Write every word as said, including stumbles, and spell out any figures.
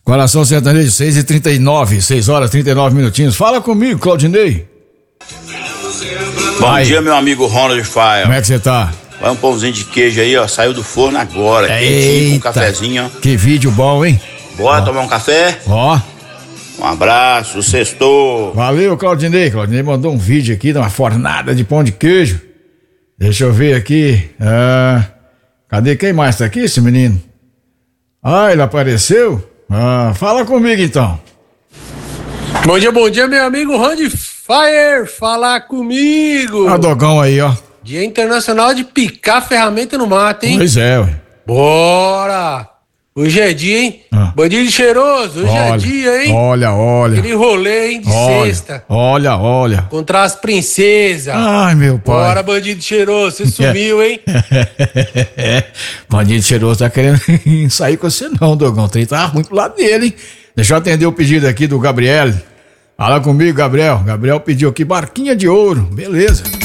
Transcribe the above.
Coração Sertanejo, seis e trinta e nove, seis horas e trinta e nove minutinhos. Fala comigo, Claudinei. Bom Vai. dia, meu amigo Ronald Fael. Como é que você tá? Vai um pãozinho de queijo aí, ó. Saiu do forno agora. Quentinho, com um Eita, cafezinho, ó. que vídeo bom, hein? Bora Ó. tomar um café? Ó, Um abraço, sextou. valeu, Claudinei. Claudinei mandou um vídeo aqui de uma fornada de pão de queijo. Deixa eu ver aqui. Ah, cadê quem mais tá aqui, esse menino? Ah, ele apareceu? Ah, fala comigo então. Bom dia, bom dia, meu amigo Randy Fire, falar comigo. Ah, Dogão aí, ó. Dia Internacional de picar ferramenta no mato, hein? Pois é, ué. Bora! Hoje é dia, hein? Ah. Bandido cheiroso, hoje Olha, é dia, hein? olha, olha. Aquele rolê, hein, de Olha, sexta. olha, olha. Contra as princesas. Ai, meu pai. Bora, bandido cheiroso, você sumiu, hein? Bandido cheiroso tá querendo sair com você não, Dogão. O trem tá ruim pro lado dele, hein? Deixa eu atender o pedido aqui do Gabriel. Fala comigo, Gabriel. Gabriel pediu aqui barquinha de ouro. Beleza.